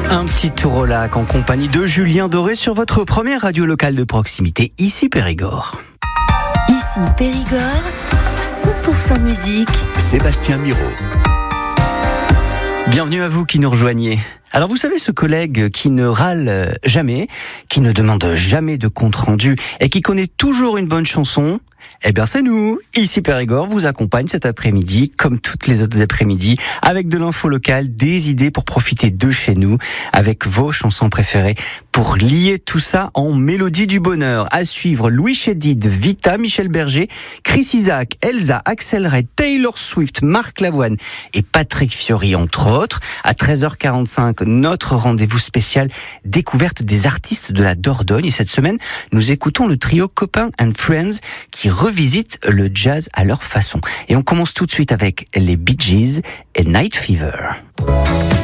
Un petit tour au lac en compagnie de Julien Doré sur votre première radio locale de proximité, ici Périgord. Ici Périgord, 100% musique. Sébastien Miro. Bienvenue à vous qui nous rejoignez. Alors vous savez, ce collègue qui ne râle jamais, qui ne demande jamais de compte rendu et qui connaît toujours une bonne chanson, eh bien c'est nous. Ici Périgord vous accompagne cet après-midi, comme toutes les autres après-midi, avec de l'info locale, des idées pour profiter de chez nous, avec vos chansons préférées, pour lier tout ça en mélodie du bonheur. À suivre, Louis Chédid, Vita, Michel Berger, Chris Isaak, Elsa, Axel Red, Taylor Swift, Marc Lavoine et Patrick Fiori, entre autres. À 13h45, notre rendez-vous spécial découverte des artistes de la Dordogne. Et cette semaine, nous écoutons le trio Copain and Friends qui revisite le jazz à leur façon. Et on commence tout de suite avec les Bee Gees et Night Fever.